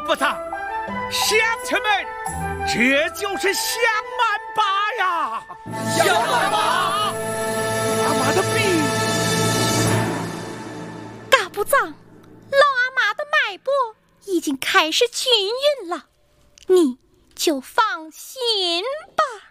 不当，乡亲们，这就是香满拔呀！ 香满拔， 阿妈的病。 大部长，老阿妈的脉搏已经开始均匀了，你就放心吧。